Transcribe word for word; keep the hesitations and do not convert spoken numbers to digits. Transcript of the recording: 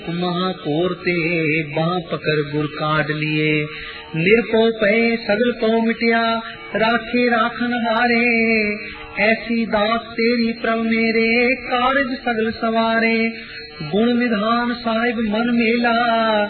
महाकोर ते बाह पकड़ गुर काट लिए। निरपो पे सगल पो मिटिया राखे राखन हारे। ऐसी दात तेरी प्रभ मेरे कारज सगल सवारे। गुण निधान साहिब मन मेला